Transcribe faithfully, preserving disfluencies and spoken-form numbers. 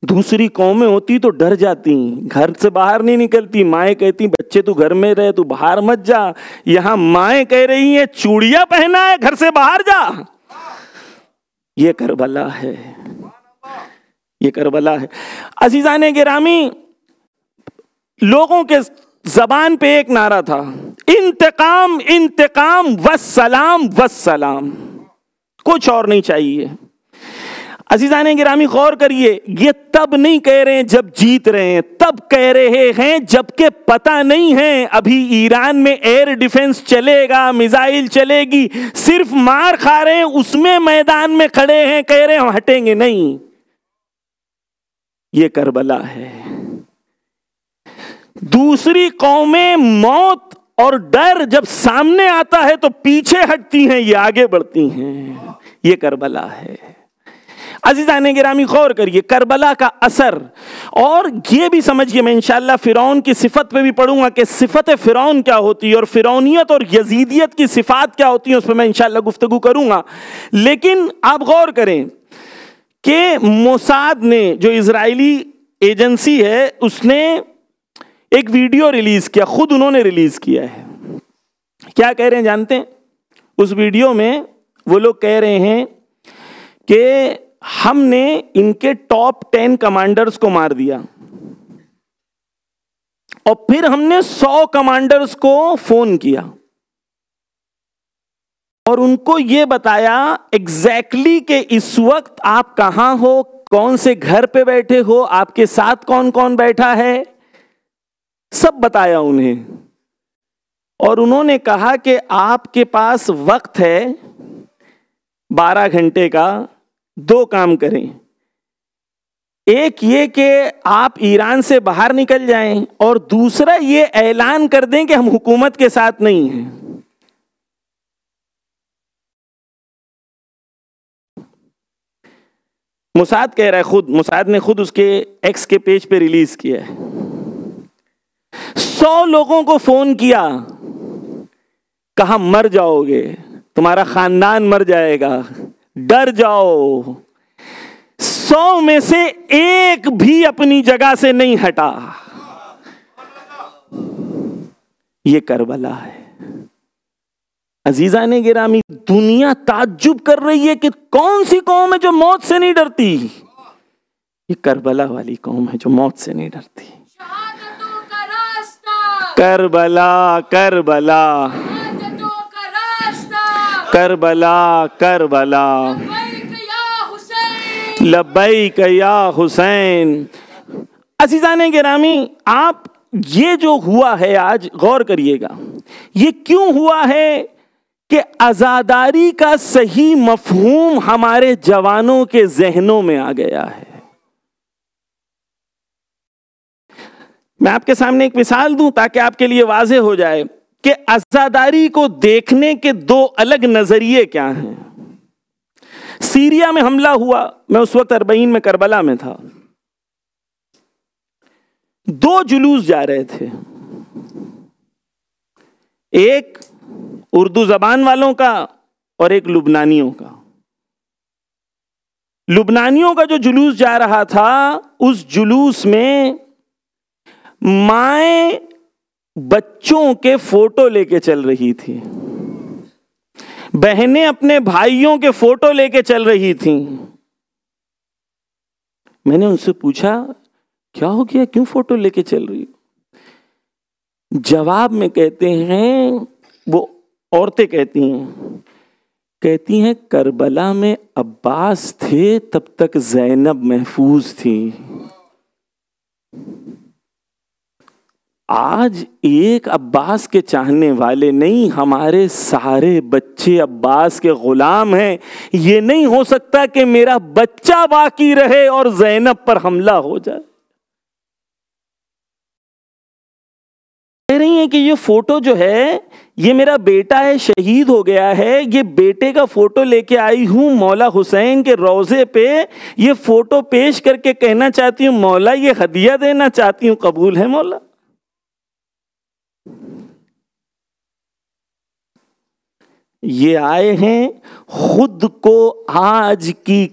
दूसरी कौमें होती तो डर जाती, घर से बाहर नहीं निकलती। माएँ कहती बच्चे तू घर में रहे, तू बाहर मत जा। यहां माएँ कह रही हैं चूड़ियां पहना है, घर से बाहर जा। ये करबला है, ये करबला है। अजीजाने गिरामी, लोगों के जबान पे एक नारा था, इंतकाम इंतकाम वस्सलाम वस्सलाम, कुछ और नहीं चाहिए। अजीजाने गिरामी गौर करिए, ये तब नहीं कह रहे हैं जब जीत रहे हैं, तब कह रहे हैं जबकि पता नहीं है अभी ईरान में एयर डिफेंस चलेगा, मिसाइल चलेगी, सिर्फ मार खा रहे हैं, उसमें मैदान में खड़े हैं, कह रहे हैं हम हटेंगे नहीं। ये करबला है। दूसरी कौमें मौत और डर जब सामने आता है तो पीछे हटती हैं, ये आगे बढ़ती हैं। ये करबला है। अज़ीज़ाने गिरामी गौर करिए, करबला का असर, और ये भी समझिए, मैं इंशाअल्लाह फिरौन की सिफत पे भी पढ़ूंगा कि सिफत फिरौन क्या होती है और फिरौनियत और यजीदियत की सिफात क्या होती है, उस पर मैं इंशाअल्लाह गुफ्तगू करूंगा। लेकिन आप गौर करें कि मोसाद ने, जो इजरायली एजेंसी है, उसने एक वीडियो रिलीज किया, खुद उन्होंने रिलीज किया है। क्या कह रहे हैं जानते हैं? उस वीडियो में वो लोग कह रहे हैं कि हमने इनके टॉप टेन कमांडर्स को मार दिया और फिर हमने सौ कमांडर्स को फोन किया और उनको यह बताया एग्जैक्टली कि इस वक्त आप कहां हो, कौन से घर पे बैठे हो, आपके साथ कौन कौन बैठा है, सब बताया उन्हें। और उन्होंने कहा कि आपके पास वक्त है बारह घंटे का, दो काम करें। एक ये कि आप ईरान से बाहर निकल जाएं, और दूसरा ये ऐलान कर दें कि हम हुकूमत के साथ नहीं हैं। मोसाद कह रहा है, खुद मोसाद ने खुद उसके एक्स के पेज पे रिलीज किया है, सौ लोगों को फोन किया, कहा मर जाओगे, तुम्हारा खानदान मर जाएगा, डर जाओ। सौ में से एक भी अपनी जगह से नहीं हटा। ये करबला है। अजीजाने गिरामी, दुनिया ताज्जुब कर रही है कि कौन सी कौम है जो मौत से नहीं डरती। ये करबला वाली कौम है जो मौत से नहीं डरती। करबला करबला करबला करबला, लब्बैक या हुसैन। अज़ीज़ाने गिरामी, आप ये जो हुआ है आज गौर करिएगा, ये क्यों हुआ है कि आजादारी का सही मफहूम हमारे जवानों के जहनों में आ गया है। मैं आपके सामने एक मिसाल दूं ताकि आपके लिए वाज़ेह हो जाए कि आजादारी को देखने के दो अलग नजरिए क्या हैं। सीरिया में हमला हुआ, मैं उस वक्त अरबईन में करबला में था। दो जुलूस जा रहे थे, एक उर्दू जबान वालों का और एक लुबनानियों का। लुबनानियों का जो जुलूस जा रहा था, उस जुलूस में माएं बच्चों के फोटो लेके चल रही थी, बहनें अपने भाइयों के फोटो लेके चल रही थीं। मैंने उनसे पूछा क्या हो गया, क्यों फोटो लेके चल रही हो? जवाब में कहते हैं, वो औरतें कहती हैं कहती हैं करबला में अब्बास थे तब तक ज़ैनब महफूज थी, आज एक अब्बास के चाहने वाले नहीं, हमारे सारे बच्चे अब्बास के गुलाम हैं। ये नहीं हो सकता कि मेरा बच्चा बाकी रहे और ज़ैनब पर हमला हो जाए। कह रही हैं कि ये फोटो जो है, ये मेरा बेटा है, शहीद हो गया है, ये बेटे का फोटो लेके आई हूं मौला हुसैन के रोजे पे, ये फोटो पेश करके कहना चाहती हूं मौला ये हदिया देना चाहती हूं, कबूल है मौला। ये आए हैं खुद को आज की